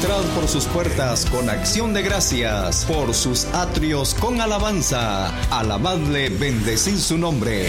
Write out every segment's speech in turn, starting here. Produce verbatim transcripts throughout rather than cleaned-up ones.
Entrad por sus puertas con acción de gracias, por sus atrios con alabanza. Alabadle, bendecid su nombre.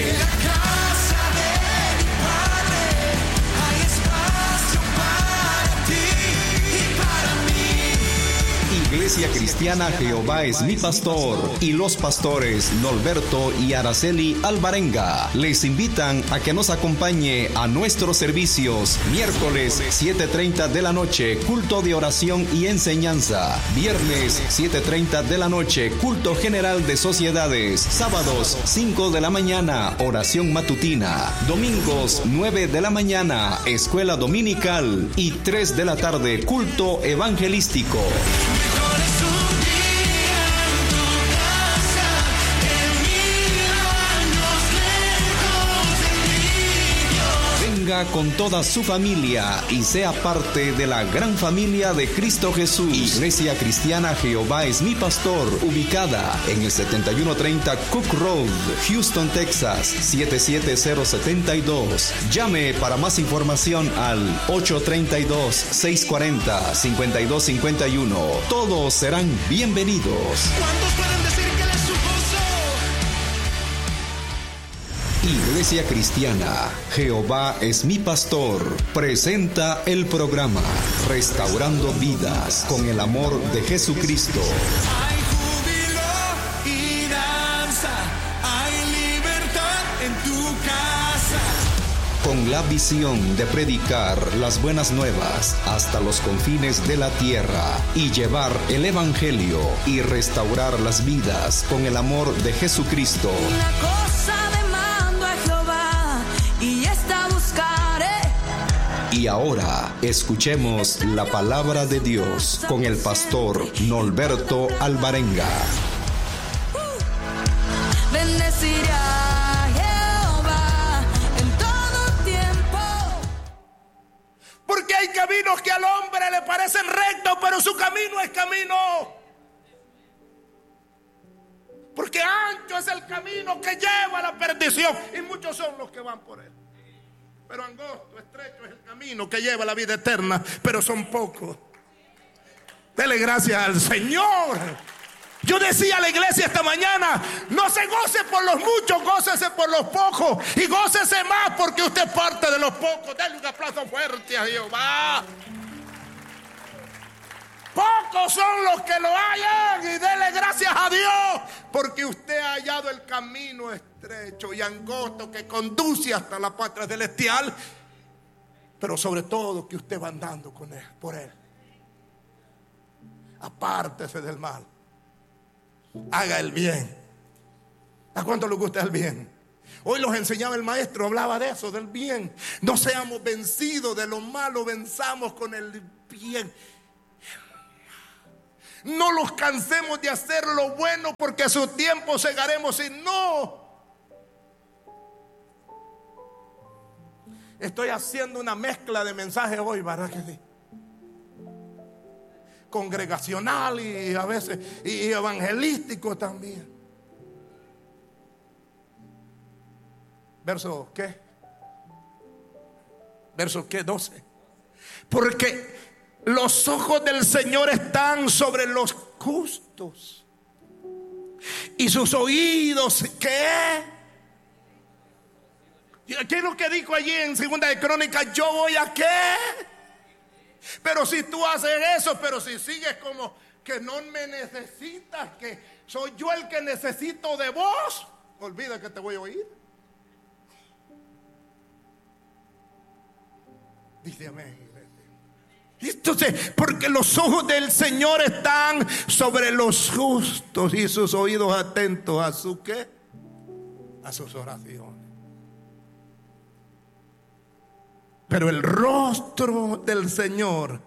Iglesia Cristiana Jehová es mi pastor y los pastores Norberto y Araceli Alvarenga les invitan a que nos acompañe a nuestros servicios miércoles siete treinta de la noche, culto de oración y enseñanza; viernes siete treinta de la noche, culto general de sociedades; sábados cinco de la mañana, oración matutina; domingos nueve de la mañana, escuela dominical; y tres de la tarde, culto evangelístico. Con toda su familia y sea parte de la gran familia de Cristo Jesús. Iglesia Cristiana Jehová es mi pastor, ubicada en el setenta y uno treinta Cook Road, Houston, Texas siete siete cero siete dos. Llame para más información al ocho tres dos, seis cuatro cero, cinco dos cinco uno. Todos serán bienvenidos. ¿Cuántos pueden decir que Él es su gozo? Iglesia Cristiana Jehová es mi pastor presenta el programa Restaurando Vidas con el amor de Jesucristo. Hay júbilo y danza, hay libertad en tu casa. Con la visión de predicar las buenas nuevas hasta los confines de la tierra y llevar el evangelio y restaurar las vidas con el amor de Jesucristo. Una cosa demando a Jehová y esta buscaré. Y ahora escuchemos la palabra de Dios con el pastor Norberto Alvarenga. Bendeciré a Jehová en todo tiempo. Porque hay caminos que al hombre le parecen rectos, pero su camino es camino. Porque ancho es el camino que lleva a la perdición y muchos son los que van por él. Pero angosto, estrecho es el camino que lleva a la vida eterna, pero son pocos. Dele gracias al Señor. Yo decía a la iglesia esta mañana: no se goce por los muchos, gócese por los pocos. Y gócese más porque usted es parte de los pocos. Dele un aplauso fuerte a Jehová. Pocos son los que lo hallan, y dele gracias a Dios porque usted ha hallado el camino estrecho y angosto que conduce hasta la patria celestial. Pero sobre todo que usted va andando con él, por él. Apártese del mal, haga el bien. ¿A cuánto le gusta el bien? Hoy los enseñaba el maestro, hablaba de eso, del bien. No seamos vencidos de lo malo, venzamos con el bien. No los cansemos de hacer lo bueno, porque a su tiempo segaremos. Y no, estoy haciendo una mezcla de mensajes hoy, ¿verdad que sí? Congregacional y a veces y evangelístico también. Verso ¿qué? Verso ¿qué? doce. Porque los ojos del Señor están sobre los justos y sus oídos, ¿qué? ¿Qué es lo que dijo allí en Segunda de Crónicas? Yo voy a ¿qué? Pero si tú haces eso, pero si sigues como que no me necesitas, que soy yo el que necesito de vos, olvida que te voy a oír. Dice amén. Entonces, porque los ojos del Señor están sobre los justos y sus oídos atentos a su ¿qué? A sus oraciones. Pero el rostro del Señor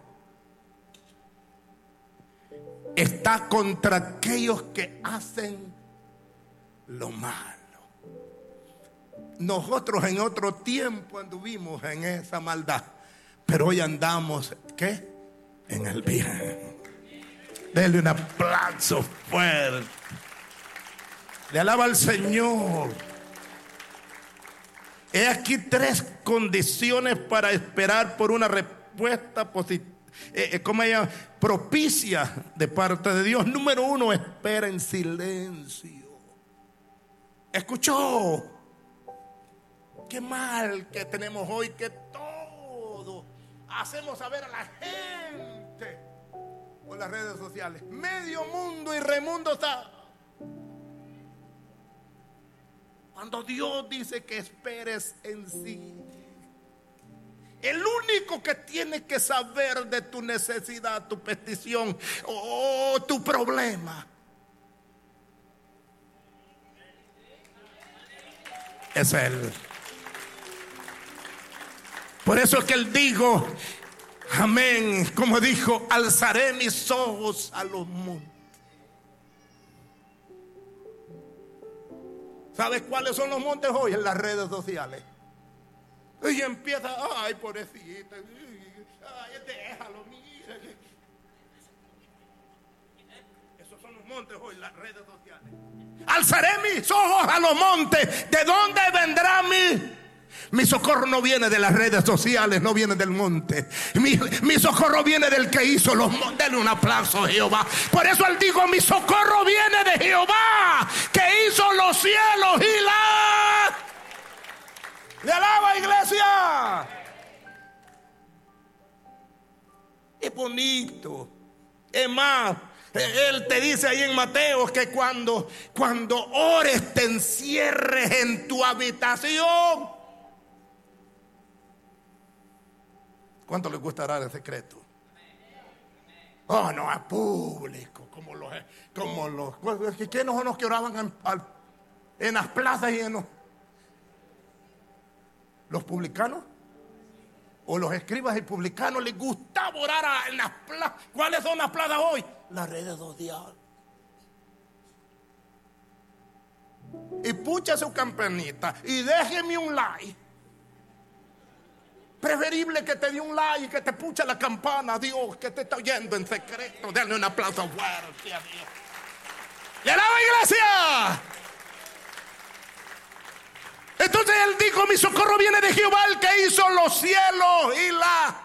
está contra aquellos que hacen lo malo. Nosotros en otro tiempo anduvimos en esa maldad, pero hoy andamos, ¿qué? En el bien. Denle un aplauso fuerte. Le alaba al Señor. He aquí tres condiciones para esperar por una respuesta positiva eh, como ella propicia de parte de Dios. Número uno, espera en silencio. ¿Escuchó? Qué mal que tenemos hoy, que todo hacemos saber a la gente por las redes sociales. Medio mundo y remundo está. Cuando Dios dice que esperes en sí, el único que tiene que saber de tu necesidad, tu petición o oh, tu problema es Él. Por eso es que Él dijo, amén, como dijo, alzaré mis ojos a los montes. ¿Sabes cuáles son los montes hoy? En las redes sociales. Y empieza, ay, pobrecita, ay, déjalo, mira. Esos son los montes hoy, las redes sociales. Alzaré mis ojos a los montes. ¿De dónde vendrá mi? Mi socorro no viene de las redes sociales, no viene del monte. Mi, mi socorro viene del que hizo los montes. Denle un aplauso a Jehová. Por eso Él dijo, mi socorro viene de Jehová, que hizo los cielos y la... ¡Le alaba, iglesia! Es bonito. Es más, Él te dice ahí en Mateo que cuando, cuando ores te encierres en tu habitación. ¿Cuánto le gusta orar en secreto? Oh, no, a público, como los, como los, ¿quiénes son los que oraban en, en las plazas y en los, los publicanos? O los escribas y publicanos les gustaba orar en las plazas. ¿Cuáles son las plazas hoy? Las redes sociales. Y pucha su campanita y déjeme un like. Preferible que te dé un like y que te puche la campana. Dios, que te está oyendo en secreto. Denle un aplauso fuerte a Dios. ¡Le alaba, iglesia! Entonces Él dijo, mi socorro viene de Jehová, el que hizo los cielos y la...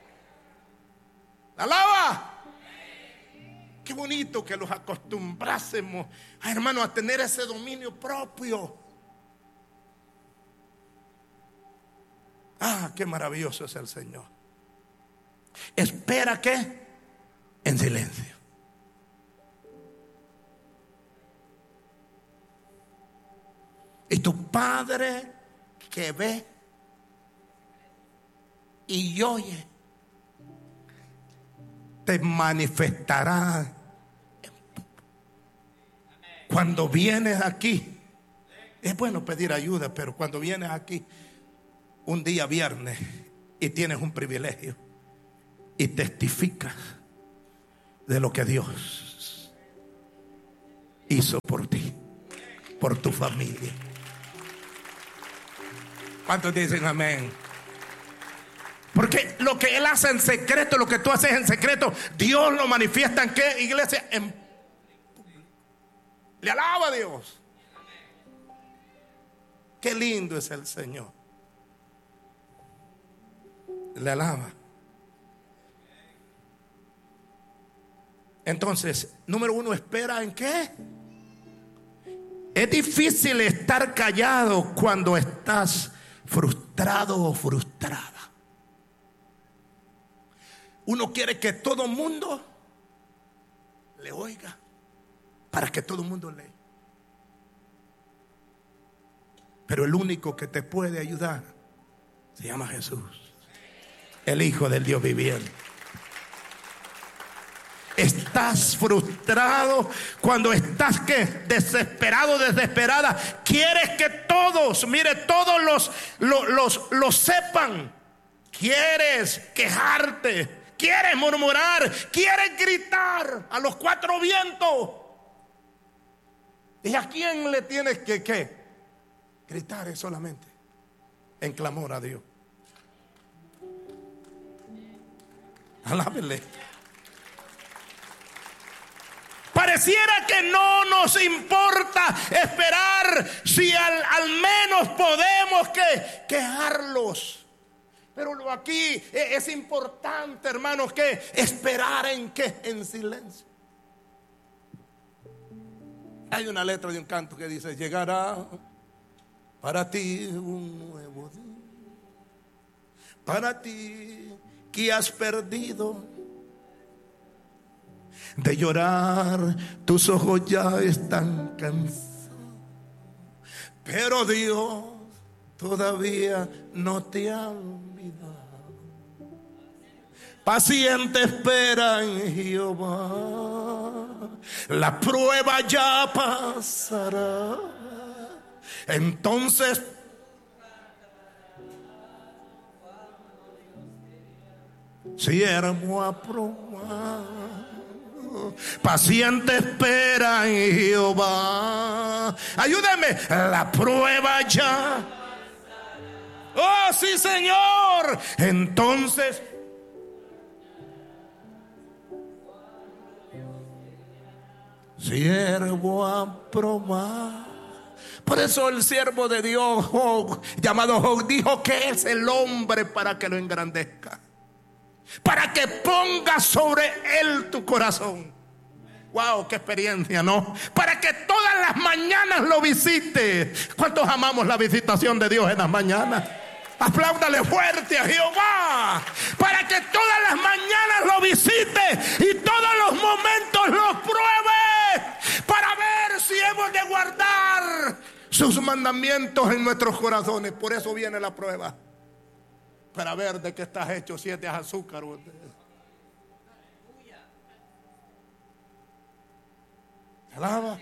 ¿La alaba? Qué bonito que los acostumbrásemos, hermano, a tener ese dominio propio. Ah, qué maravilloso es el Señor. Espera que en silencio. Y tu Padre que ve y oye te manifestará. Cuando vienes aquí, es bueno pedir ayuda, pero cuando vienes aquí un día viernes y tienes un privilegio y testificas de lo que Dios hizo por ti, por tu familia. ¿Cuántos dicen amén? Porque lo que Él hace en secreto, lo que tú haces en secreto, Dios lo manifiesta en qué, iglesia, en público. Le alaba a Dios. Qué lindo es el Señor. Le alaba. Entonces, número uno, espera en qué. Es difícil estar callado cuando estás frustrado o frustrada. Uno quiere que todo el mundo le oiga, para que todo el mundo lea. Pero el único que te puede ayudar se llama Jesús, el Hijo del Dios viviente. Estás frustrado cuando estás ¿qué? Desesperado, desesperada. Quieres que todos, mire, todos los, los, los, los sepan. Quieres quejarte, quieres murmurar, quieres gritar a los cuatro vientos. ¿Y a quién le tienes que qué? Gritar es solamente en clamor a Dios. Alábele. Pareciera que no nos importa esperar si al, al menos podemos que, quejarlos. Pero lo aquí es importante, hermanos, que esperar en qué, en silencio. Hay una letra de un canto que dice: llegará para ti un nuevo día, para ti que has perdido de llorar, tus ojos ya están cansados, pero Dios todavía no te ha olvidado. Paciente espera en Jehová, la prueba ya pasará. Entonces siervo aprobado, paciente espera en Jehová. Ayúdame, la prueba ya. Oh, sí, Señor. Entonces siervo aprobado. Por eso el siervo de Dios, Job, llamado Job, dijo que es el hombre para que lo engrandezca, para que ponga sobre él tu corazón. Wow, qué experiencia, ¿no? Para que todas las mañanas lo visite. ¿Cuántos amamos la visitación de Dios en las mañanas? Apláudale fuerte a Jehová. Para que todas las mañanas lo visite y todos los momentos lo pruebe, para ver si hemos de guardar sus mandamientos en nuestros corazones. Por eso viene la prueba, para ver de qué estás hecho, si es de azúcar o de... ¿Alaba?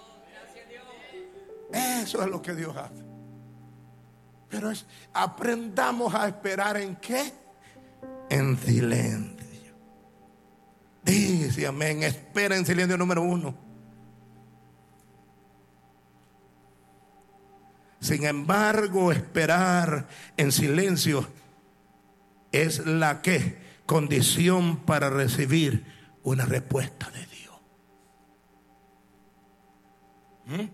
Eso es lo que Dios hace. Pero es, aprendamos a esperar en qué, en silencio. Dice amén. Espera en silencio, número uno. Sin embargo, esperar en silencio es la que condición para recibir una respuesta de Dios. ¿Mm?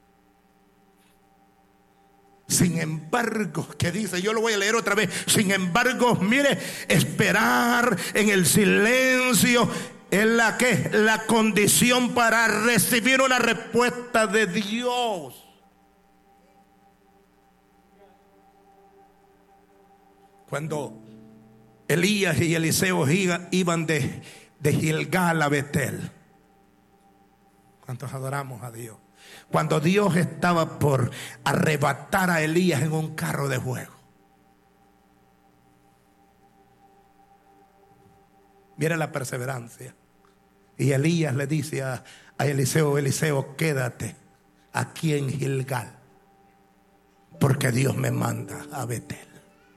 Sin embargo, ¿qué dice? Yo lo voy a leer otra vez. Sin embargo, mire, esperar en el silencio es la que la condición para recibir una respuesta de Dios. Cuando Elías y Eliseo iban de, de Gilgal a Betel, ¿cuántos adoramos a Dios? Cuando Dios estaba por arrebatar a Elías en un carro de fuego. Mira la perseverancia. Y Elías le dice a, a Eliseo: Eliseo, quédate aquí en Gilgal, porque Dios me manda a Betel.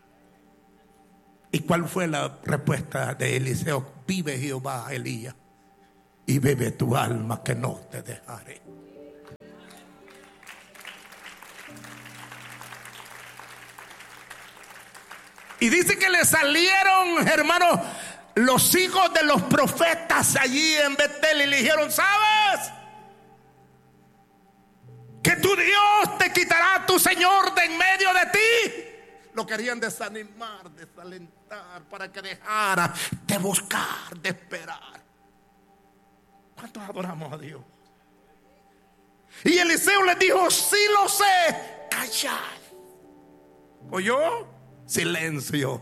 ¿Y cuál fue la respuesta de Eliseo? Vive Jehová, Elías, y bebe tu alma, que no te dejaré. Y dice que le salieron, hermanos, los hijos de los profetas allí en Betel y le dijeron: ¿sabes? Que tu Dios te quitará a tu Señor de en medio de ti. Lo querían desanimar, desalentar, para que dejara de buscar, de esperar. ¿Cuántos adoramos a Dios? Y Eliseo les dijo: sí lo sé, callad. ¿Oyó? Silencio.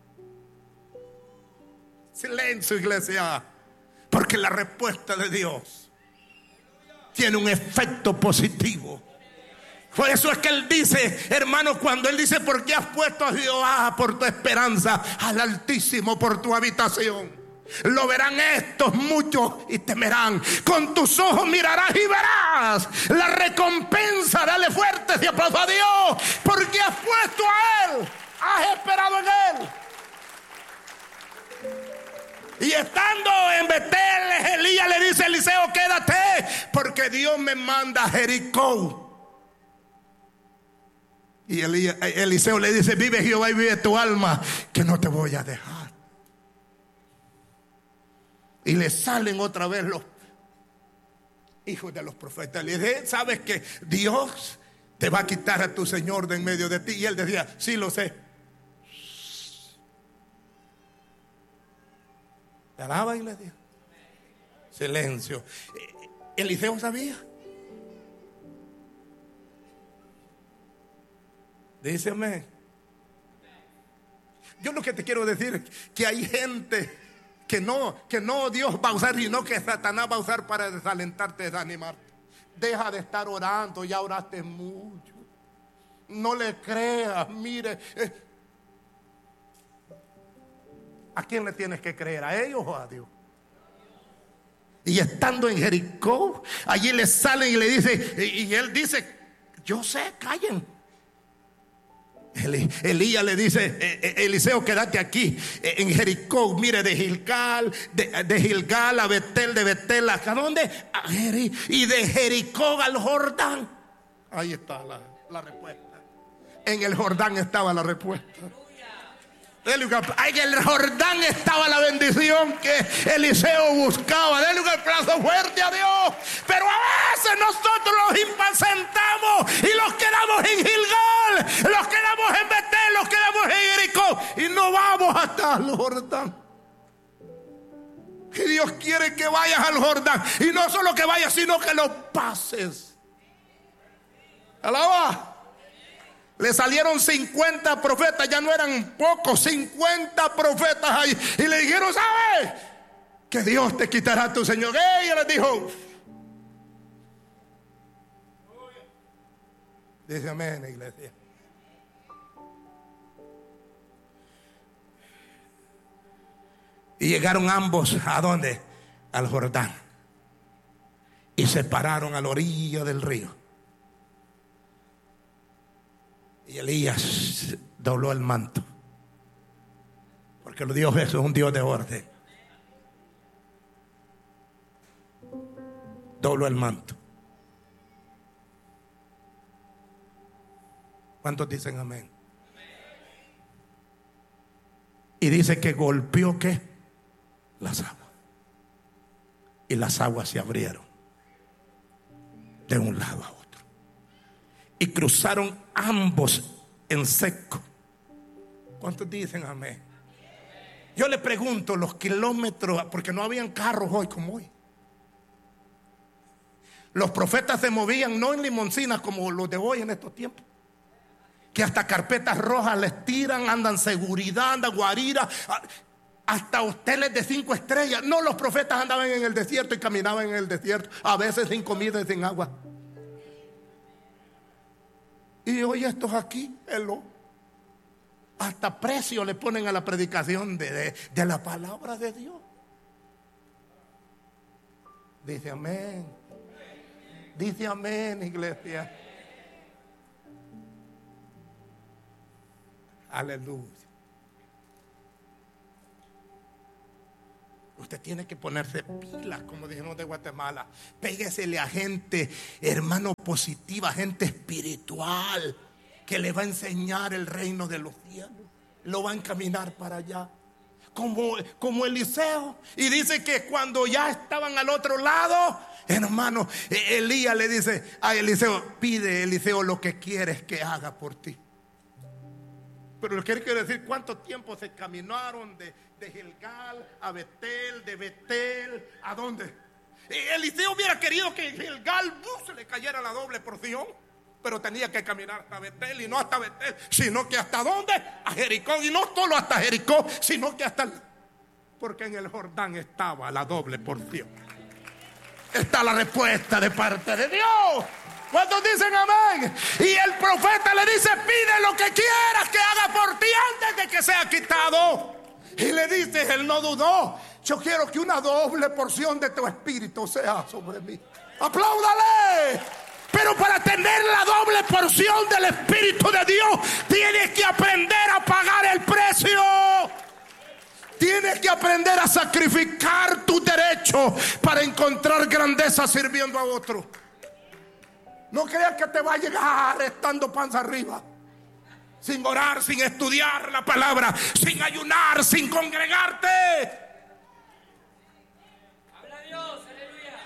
Silencio, iglesia. Porque la respuesta de Dios tiene un efecto positivo. Por eso es que él dice, hermano, cuando él dice: ¿por qué has puesto a Jehová por tu esperanza, al Altísimo por tu habitación? Lo verán estos muchos y temerán. Con tus ojos mirarás y verás la recompensa. Dale fuerte ese aplauso a Dios. Porque has puesto a Él, has esperado en Él. Y estando en Betel, Elías le dice a Eliseo: quédate, porque Dios me manda a Jericó. Y Elías, Eliseo le dice: vive Jehová y vive tu alma, que no te voy a dejar. Y le salen otra vez los hijos de los profetas. Le dice: ¿sabes que Dios te va a quitar a tu Señor de en medio de ti? Y él decía: sí lo sé. ¿Le alaba, iglesia? Silencio. Eliseo sabía. Díceme. Yo lo que te quiero decir es que hay gente que no, que no Dios va a usar, sino que Satanás va a usar para desalentarte, desanimarte. Deja de estar orando, ya oraste mucho. No le creas, mire. Eh, ¿A quién le tienes que creer? ¿A ellos o a Dios? Y estando en Jericó, allí le salen y le dice, y, y él dice, yo sé, callen. Elías le dice, Eliseo, quédate aquí en Jericó. Mire, de Gilgal, de, de Gilgal a Betel, de Betel ¿a dónde? A Jericó. Y de Jericó al Jordán. Ahí está la, la respuesta. En el Jordán estaba la respuesta. En el Jordán estaba la bendición que Eliseo buscaba. Denle un aplauso fuerte a Dios. Pero a veces nosotros los impacientamos y los quedamos en Gilgal, los quedamos en Betel, los quedamos en Jericó y no vamos hasta el Jordán. Y Dios quiere que vayas al Jordán, y no solo que vayas, sino que lo pases. Alaba. Le salieron cincuenta profetas, ya no eran pocos, cincuenta profetas ahí. Y le dijeron, ¿sabes? Que Dios te quitará a tu Señor. Ella les dijo. Dice amén, iglesia. Y llegaron ambos, ¿a dónde? Al Jordán. Y se pararon a la orilla del río. Y Elías dobló el manto, porque el Dios es un Dios de orden. Dobló el manto. ¿Cuántos dicen amén? Y dice que golpeó ¿qué? Las aguas. Y las aguas se abrieron de un lado a otro. Y cruzaron ambos en seco. ¿Cuántos dicen amén? Yo le pregunto los kilómetros, porque no habían carros hoy como hoy. Los profetas se movían no en limoncinas como los de hoy en estos tiempos, que hasta carpetas rojas les tiran, andan seguridad, andan guarira, hasta hoteles de cinco estrellas. No, los profetas andaban en el desierto y caminaban en el desierto, a veces sin comida y sin agua. Y hoy estos aquí, hello, hasta precio le ponen a la predicación de, de, de la palabra de Dios. Dice amén. Dice amén, iglesia. Aleluya. Usted tiene que ponerse pilas, como dijimos de Guatemala. Péguesele a gente, hermano, positiva, gente espiritual, que le va a enseñar el reino de los cielos. Lo va a encaminar para allá. Como, como Eliseo. Y dice que cuando ya estaban al otro lado, hermano, Elías le dice a Eliseo, pide Eliseo lo que quieres que haga por ti. Pero ¿qué quiere decir? ¿Cuánto tiempo se caminaron de, de Gilgal a Betel, de Betel a dónde? Eliseo hubiera querido que Gilgal no se le cayera la doble porción, pero tenía que caminar hasta Betel, y no hasta Betel, sino que hasta dónde? A Jericó. Y no solo hasta Jericó, sino que hasta el, porque en el Jordán estaba la doble porción. Está la respuesta de parte de Dios. ¿Cuántos dicen amén? Y el profeta le dice, pide lo que quieras que haga por ti antes de que sea quitado. Y le dice, él no dudó, yo quiero que una doble porción de tu espíritu sea sobre mí. Apláudale. Pero para tener la doble porción del espíritu de Dios, tienes que aprender a pagar el precio. Tienes que aprender a sacrificar tu derecho para encontrar grandeza sirviendo a otro. No creas que te va a llegar estando panza arriba, sin orar, sin estudiar la palabra, sin ayunar, sin congregarte. Habla Dios, aleluya.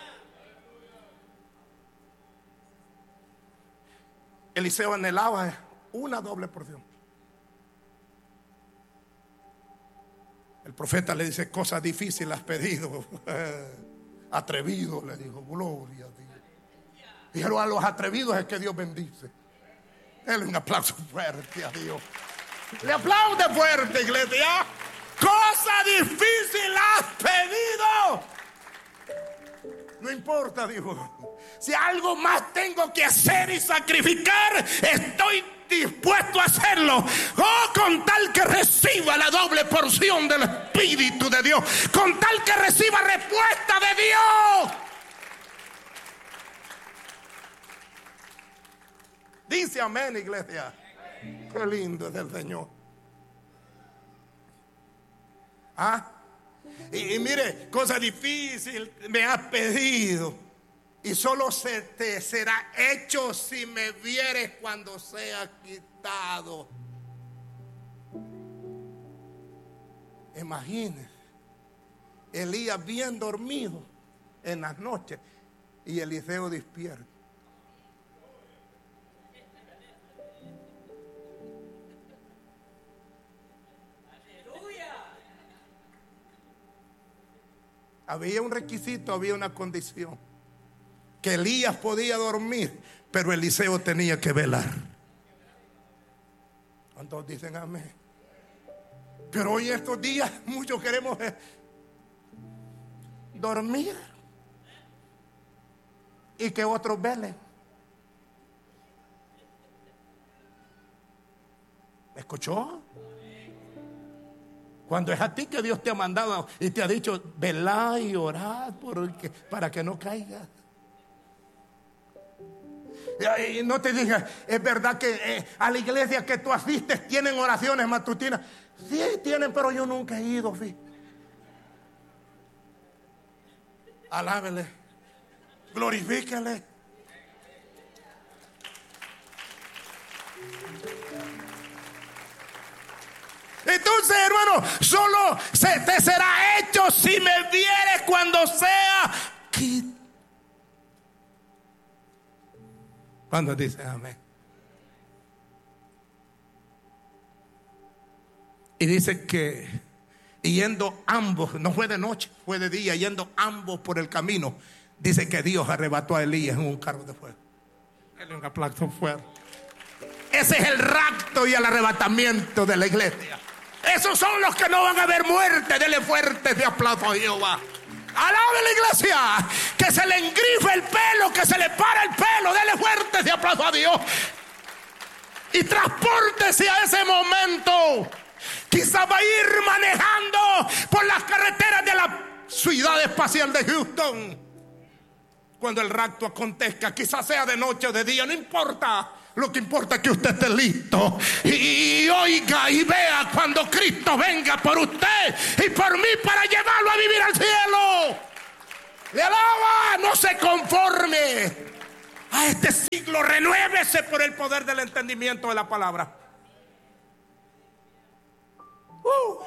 Eliseo anhelaba una doble porción. El profeta le dice: cosas difíciles has pedido. Atrevido, le dijo. Gloria a Dios. Y a los atrevidos es que Dios bendice. Denle un aplauso fuerte a Dios. Le aplaude fuerte, iglesia. Cosa difícil has pedido. No importa, dijo. Si algo más tengo que hacer y sacrificar, estoy dispuesto a hacerlo. Oh, con tal que reciba la doble porción del Espíritu de Dios. Con tal que reciba respuesta de Dios. Dice amén, iglesia. Qué lindo es el Señor. ¿Ah? Y, y mire, cosa difícil me has pedido, y solo se te será hecho si me vieres cuando sea quitado. Imagínese, Elías bien dormido en las noches y Eliseo despierto. Había un requisito, había una condición. Que Elías podía dormir, pero Eliseo tenía que velar. ¿Cuántos dicen amén? Pero hoy estos días muchos queremos eh, dormir y que otros velen. ¿Me escuchó? Cuando es a ti que Dios te ha mandado y te ha dicho: velá y orad porque, para que no caigas. Y no te digas: es verdad que eh, a la iglesia que tú asistes tienen oraciones matutinas. Sí, tienen, pero yo nunca he ido. ¿Sí? Alábele, glorifíquele. Entonces, hermano, solo se te será hecho si me vieres cuando sea quitado. ¿Cuándo dice amén? Y dice que yendo ambos, no fue de noche, fue de día, yendo ambos por el camino, dice que Dios arrebató a Elías en un carro de fuego. Él un aplauso fuerte. Ese es el rapto y el arrebatamiento de la iglesia. Esos son los que no van a ver muerte. Dele fuerte de aplauso a Jehová. Alabe la iglesia. Que se le engrife el pelo, que se le para el pelo. Dele fuerte de aplauso a Dios. Y transpórtese a ese momento. Quizá va a ir manejando por las carreteras de la ciudad espacial de Houston. Cuando el rapto acontezca, quizás sea de noche o de día, no importa. Lo que importa es que usted esté listo y, y oiga y vea cuando Cristo venga por usted y por mí para llevarlo a vivir al cielo. Le alaba, no se conforme a este siglo, renuévese por el poder del entendimiento de la palabra. Uh.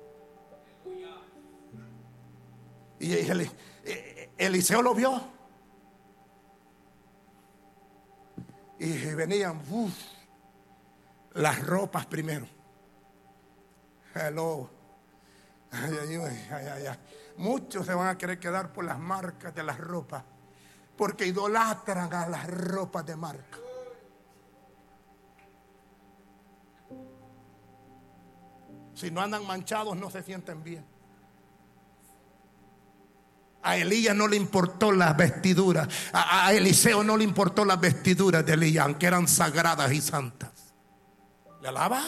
Y el, Eliseo lo vio. Y venían uf, las ropas primero. Hello. Ay, ay, ay, ay, ay. Muchos se van a querer quedar por las marcas de las ropas, porque idolatran a las ropas de marca. Si no andan manchados, no se sienten bien. A Elías no le importó las vestiduras. A, a Eliseo no le importó las vestiduras de Elías, aunque eran sagradas y santas. ¿Le alaba?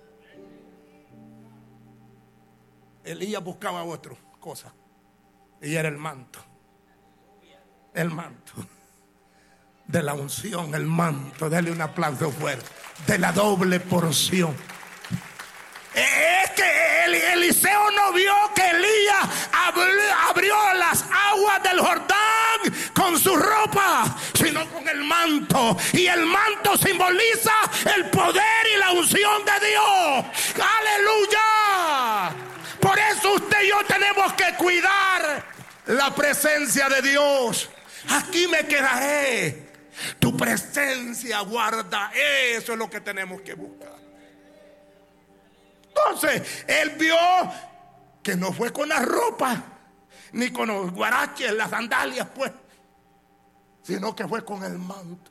Elías buscaba otra cosa, y era el manto. El manto de la unción, el manto. Dale un aplauso fuerte. De la doble porción. Es que Eliseo no vio que Elías abrió las aguas del Jordán con su ropa, sino con el manto. Y el manto simboliza el poder y la unción de Dios. ¡Aleluya! Por eso usted y yo tenemos que cuidar la presencia de Dios. Aquí me quedaré. Tu presencia guarda. Eso es lo que tenemos que buscar. Entonces, él vio que no fue con la ropa, ni con los guaraches, las sandalias, pues, sino que fue con el manto.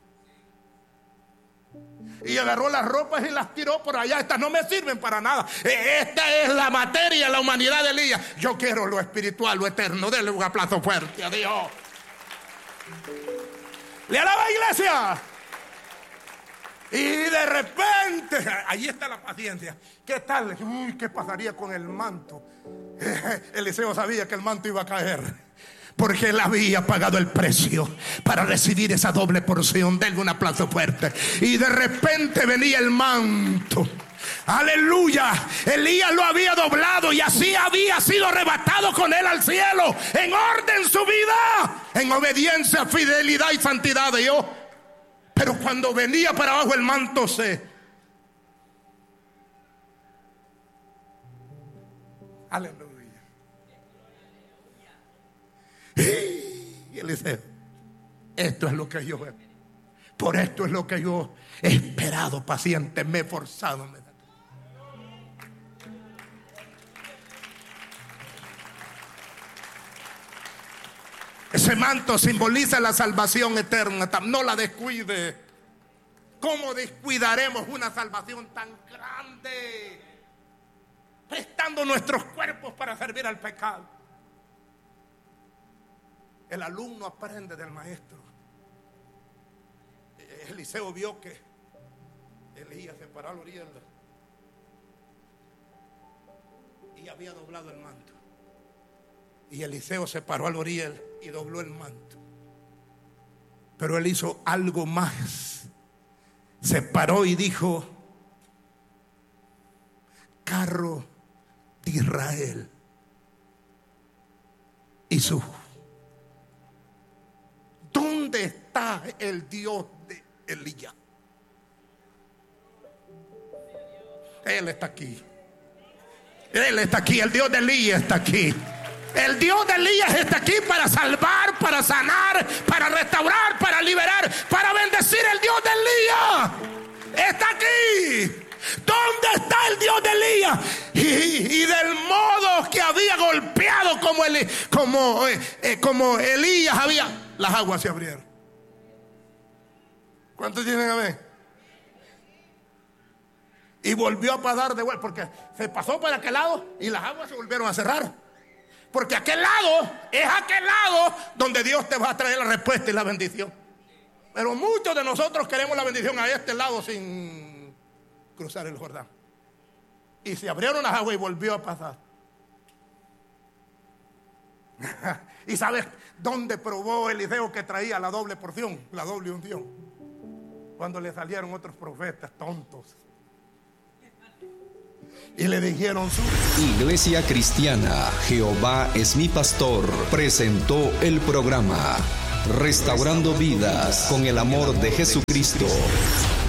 Y agarró las ropas y las tiró por allá. Estas no me sirven para nada. Esta es la materia, la humanidad de Elías. Yo quiero lo espiritual, lo eterno. Denle un aplauso fuerte a Dios. ¿Le alaba, iglesia? Y de repente, ahí está la paciencia. ¿Qué tal? Uy, ¿qué pasaría con el manto? Eliseo sabía que el manto iba a caer, porque él había pagado el precio para recibir esa doble porción. Denle un aplauso fuerte. Y de repente venía el manto. Aleluya. Elías lo había doblado y así había sido arrebatado con él al cielo, en orden su vida, en obediencia, fidelidad y santidad de Dios. Pero cuando venía para abajo el manto se... Aleluya. Y Eliseo, esto es lo que yo, por esto es lo que yo he esperado paciente, me he forzado. Ese manto simboliza la salvación eterna. No la descuide. ¿Cómo descuidaremos una salvación tan grande, prestando nuestros cuerpos para servir al pecado? El alumno aprende del maestro. Eliseo vio que Elías se paró a la orilla y había doblado el manto. Y Eliseo se paró a la orilla y dobló el manto. Pero él hizo algo más. Se paró y dijo: carro de Israel y su... ¿Dónde está el Dios de Elías? Él está aquí. Él está aquí. El Dios de Elías está aquí. El Dios de Elías está aquí para salvar, para sanar, para restaurar, para liberar, para bendecir. El Dios de Elías está aquí. ¿Dónde está el Dios de Elías? Y, y del modo que había golpeado como, el, como, eh, eh, como Elías había, las aguas se abrieron. ¿Cuántos tienen a ver? Y volvió a pasar de vuelta, porque se pasó por aquel lado y las aguas se volvieron a cerrar. Porque aquel lado es aquel lado donde Dios te va a traer la respuesta y la bendición. Pero muchos de nosotros queremos la bendición a este lado sin cruzar el Jordán. Y se abrieron las aguas y volvió a pasar. ¿Y sabes dónde probó Eliseo que traía la doble porción, la doble unción? Cuando le salieron otros profetas tontos y le dijeron su... Iglesia Cristiana Jehová es mi pastor presentó el programa Restaurando Vidas con el amor de Jesucristo.